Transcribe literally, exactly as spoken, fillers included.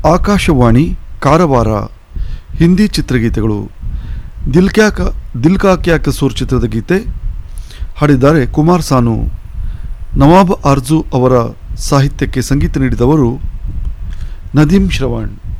ಆಕಾಶವಾಣಿ ಕಾರವಾರ ಹಿಂದಿ ಚಿತ್ರಗೀತೆಗಳು. ದಿಲ್ ಕ್ಯಾ ಕ ದಿಲ್ ಕಾ ಕ್ಯಾ ಕಸೂರ್ ಚಿತ್ರದ ಗೀತೆ ಹಾಡಿದ್ದಾರೆ ಕುಮಾರ್ ಸಾನು. ನವಾಬ್ ಆರ್ಜು ಅವರ ಸಾಹಿತ್ಯಕ್ಕೆ ಸಂಗೀತ ನೀಡಿದವರು ನದೀಮ್ ಶ್ರವಣ್.